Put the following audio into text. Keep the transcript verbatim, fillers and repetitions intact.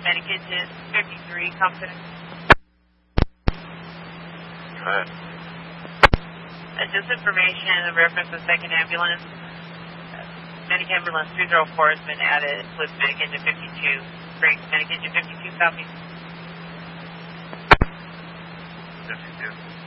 Medicated fifty-three, Compton. Go ahead. Uh, just information in reference to the second ambulance. Uh, Medic ambulance two oh four has been added with Medic engine fifty-two. Great, Medic engine fifty-two, copy. fifty-two.